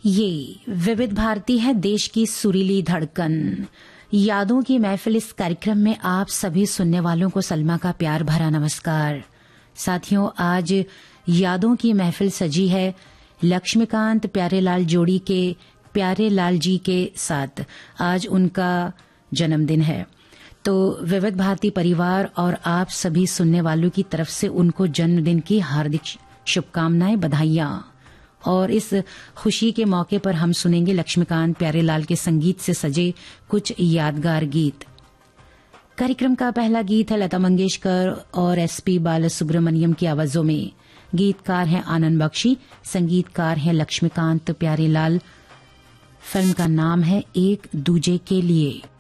ये विविध भारती है, देश की सुरीली धड़कन। यादों की महफिल इस कार्यक्रम में आप सभी सुनने वालों को सलमा का प्यार भरा नमस्कार। साथियों, आज यादों की महफिल सजी है लक्ष्मीकांत प्यारेलाल जोड़ी के प्यारेलाल जी के साथ। आज उनका जन्मदिन है, तो विविध भारती परिवार और आप सभी सुनने वालों की तरफ से उनको जन्मदिन की हार्दिक शुभकामनाएं, बधाइयां। और इस खुशी के मौके पर हम सुनेंगे लक्ष्मीकांत प्यारेलाल के संगीत से सजे कुछ यादगार गीत। कार्यक्रम का पहला गीत है लता मंगेशकर और एसपी बालासुब्रमण्यम की आवाजों में। गीतकार हैं आनंद बख्शी, संगीतकार हैं लक्ष्मीकांत प्यारेलाल। फिल्म का नाम है एक दूजे के लिए।